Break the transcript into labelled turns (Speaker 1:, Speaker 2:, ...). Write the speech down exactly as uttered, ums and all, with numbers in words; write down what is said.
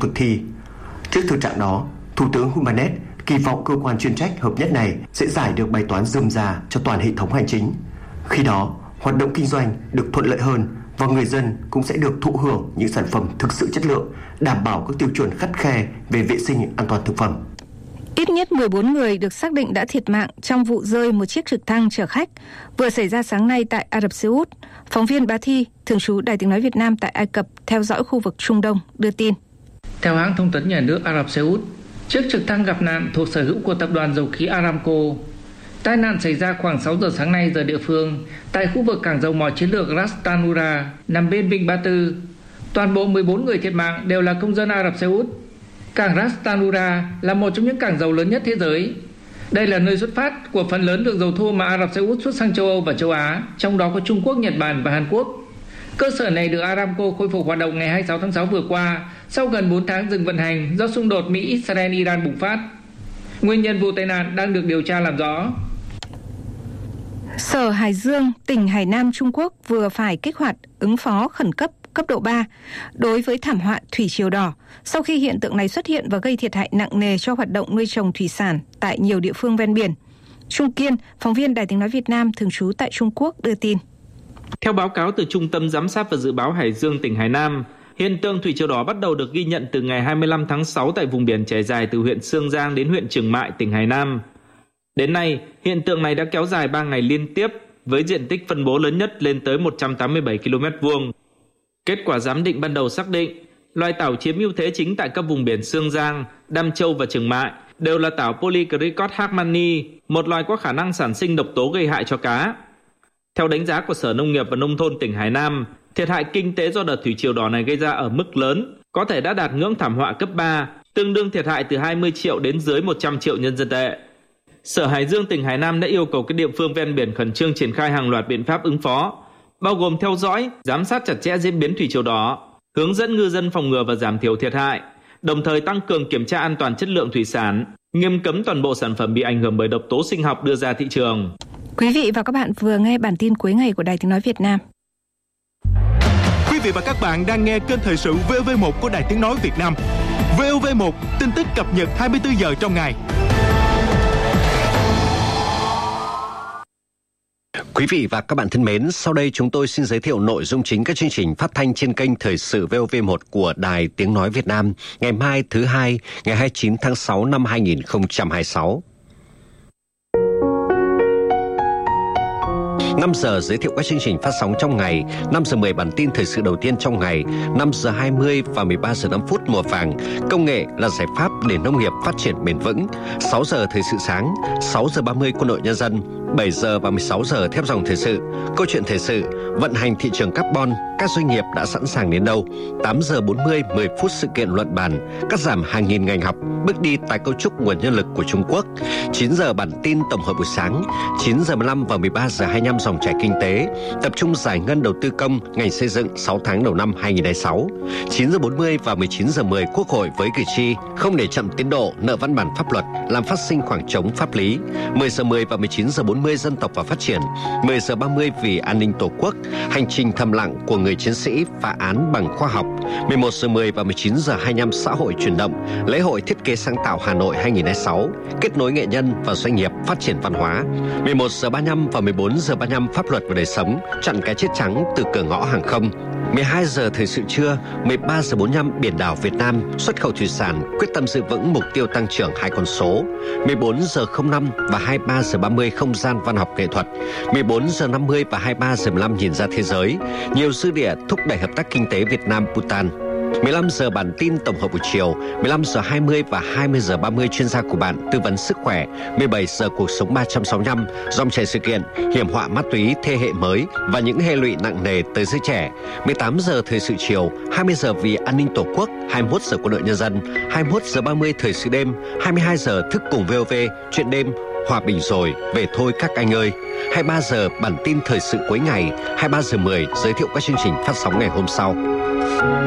Speaker 1: thực thi. Trước thực trạng đó, Thủ tướng Hun Manet kỳ vọng cơ quan chuyên trách hợp nhất này sẽ giải được bài toán rườm rà cho toàn hệ thống hành chính. Khi đó, hoạt động kinh doanh được thuận lợi hơn và người dân cũng sẽ được thụ hưởng những sản phẩm thực sự chất lượng, đảm bảo các tiêu chuẩn khắt khe về vệ sinh an toàn thực phẩm.
Speaker 2: Ít nhất mười bốn người được xác định đã thiệt mạng trong vụ rơi một chiếc trực thăng chở khách vừa xảy ra sáng nay tại Ả Rập Xê Út. Phóng viên Bá Thi, thường trú Đài Tiếng nói Việt Nam tại Ai Cập theo dõi khu vực Trung Đông đưa tin.
Speaker 3: Theo hãng thông tấn nhà nước Ả Rập Xê Út, chiếc trực thăng gặp nạn thuộc sở hữu của tập đoàn dầu khí Aramco. Tai nạn xảy ra khoảng sáu giờ sáng nay giờ địa phương tại khu vực cảng dầu mỏ chiến lược Ras Tanura nằm bên vịnh Ba Tư. Toàn bộ mười bốn người thiệt mạng đều là công dân Ả Rập Xê Út. Cảng Ras Tanura là một trong những cảng dầu lớn nhất thế giới. Đây là nơi xuất phát của phần lớn lượng dầu thô mà Ả Rập Xê Út xuất sang châu Âu và châu Á, trong đó có Trung Quốc, Nhật Bản và Hàn Quốc. Cơ sở này được Aramco khôi phục hoạt động ngày hai mươi sáu tháng sáu vừa qua sau gần bốn tháng dừng vận hành do xung đột Mỹ-Israel-Iran bùng phát. Nguyên nhân vụ tai nạn đang được điều tra làm rõ.
Speaker 2: Sở Hải Dương, tỉnh Hải Nam, Trung Quốc vừa phải kích hoạt ứng phó khẩn cấp cấp độ ba đối với thảm họa thủy triều đỏ sau khi hiện tượng này xuất hiện và gây thiệt hại nặng nề cho hoạt động nuôi trồng thủy sản tại nhiều địa phương ven biển. Trung Kiên, phóng viên Đài Tiếng nói Việt Nam thường trú tại Trung Quốc đưa tin.
Speaker 4: Theo báo cáo từ Trung tâm Giám sát và Dự báo Hải Dương tỉnh Hải Nam, hiện tượng thủy triều đỏ bắt đầu được ghi nhận từ ngày hai mươi lăm tháng sáu tại vùng biển trải dài từ huyện Sương Giang đến huyện Trường Mại, tỉnh Hải Nam. Đến nay, hiện tượng này đã kéo dài ba ngày liên tiếp với diện tích phân bố lớn nhất lên tới một trăm tám mươi bảy ki lô mét vuông. Kết quả giám định ban đầu xác định, loài tảo chiếm ưu thế chính tại các vùng biển Sương Giang, Đam Châu và Trường Mại đều là tảo Polycricot harmani, một loài có khả năng sản sinh độc tố gây hại cho cá. Theo đánh giá của Sở Nông nghiệp và Nông thôn tỉnh Hải Nam, thiệt hại kinh tế do đợt thủy triều đỏ này gây ra ở mức lớn, có thể đã đạt ngưỡng thảm họa cấp ba, tương đương thiệt hại từ hai mươi triệu đến dưới một trăm triệu nhân dân tệ. Sở Hải Dương tỉnh Hải Nam đã yêu cầu các địa phương ven biển khẩn trương triển khai hàng loạt biện pháp ứng phó, bao gồm theo dõi, giám sát chặt chẽ diễn biến thủy triều đỏ, hướng dẫn ngư dân phòng ngừa và giảm thiểu thiệt hại, đồng thời tăng cường kiểm tra an toàn chất lượng thủy sản, nghiêm cấm toàn bộ sản phẩm bị ảnh hưởng bởi độc tố sinh học đưa ra thị trường.
Speaker 2: Quý vị và các bạn vừa nghe bản tin cuối ngày của Đài Tiếng nói Việt Nam.
Speaker 5: Quý vị và các bạn đang nghe kênh thời sự vê o vê một của Đài Tiếng nói Việt Nam. vê o vê một, tin tức cập nhật hai mươi tư giờ trong ngày.
Speaker 6: Quý vị và các bạn thân mến, sau đây chúng tôi xin giới thiệu nội dung chính các chương trình phát thanh trên kênh Thời sự vê o vê một của Đài Tiếng nói Việt Nam ngày mai thứ hai, ngày hai mươi chín tháng sáu năm hai nghìn không trăm hai mươi sáu. năm giờ giới thiệu các chương trình phát sóng trong ngày, năm giờ mười bản tin thời sự đầu tiên trong ngày, năm giờ hai mươi và mười ba giờ năm phút mùa vàng. Công nghệ là giải pháp để nông nghiệp phát triển bền vững. sáu giờ thời sự sáng, sáu giờ ba mươi Quân đội Nhân dân, bảy giờ và mười sáu giờ thép dòng thời sự. Câu chuyện thời sự, vận hành thị trường carbon, các doanh nghiệp đã sẵn sàng đến đâu. tám giờ bốn mươi, mười phút sự kiện luận bàn, cắt giảm hàng nghìn ngành học, bước đi tái cấu trúc nguồn nhân lực của Trung Quốc. chín giờ bản tin tổng hợp buổi sáng, chín giờ mười lăm và mười ba giờ hai mươi lăm dòng chảy kinh tế, tập trung giải ngân đầu tư công ngành xây dựng sáu tháng đầu năm hai nghìn không trăm hai mươi sáu. chín giờ bốn mươi và mười chín giờ mười Quốc hội với cử tri, không để chậm tiến độ nợ văn bản pháp luật, làm phát sinh khoảng trống pháp lý. mười giờ mười và mười chín giờ bốn mươi Dân tộc và phát triển. mười giờ ba mươi Vì an ninh Tổ quốc, hành trình thầm lặng của người chiến sĩ phá án bằng khoa học. mười một giờ mười và mười chín giờ hai mươi lăm Xã hội chuyển động, lễ hội thiết kế sáng tạo Hà Nội hai nghìn không trăm hai mươi sáu, kết nối nghệ nhân và doanh nghiệp phát triển văn hóa. mười một giờ ba mươi lăm và mười bốn giờ ba mươi lăm Pháp luật và đời sống, chặn cái chết trắng từ cửa ngõ hàng không. mười hai giờ thời sự trưa, mười ba giờ bốn mươi lăm Biển đảo Việt Nam, xuất khẩu thủy sản, quyết tâm giữ vững mục tiêu tăng trưởng hai con số. mười bốn giờ không năm và hai mươi ba giờ ba mươi Không gian văn học nghệ thuật. mười bốn giờ năm mươi và hai mươi ba giờ mười lăm Nhìn ra thế giới, nhiều dư địa thúc đẩy hợp tác kinh tế Việt Nam Bhutan. mười lăm giờ bản tin tổng hợp buổi chiều, mười lăm giờ hai mươi và hai mươi giờ ba mươi chuyên gia của bạn tư vấn sức khỏe, mười bảy giờ cuộc sống ba trăm sáu mươi lăm, dòng chảy sự kiện, hiểm họa ma túy thế hệ mới và những hệ lụy nặng nề tới giới trẻ. mười tám giờ thời sự chiều, hai mươi giờ vì an ninh Tổ quốc, hai mươi mốt giờ Quân đội Nhân dân, hai mươi mốt giờ ba mươi thời sự đêm, hai mươi hai giờ thức cùng vê o vê, chuyện đêm, hòa bình rồi, về thôi các anh ơi. hai mươi ba giờ bản tin thời sự cuối ngày, hai mươi ba giờ mười giới thiệu các chương trình phát sóng ngày hôm sau.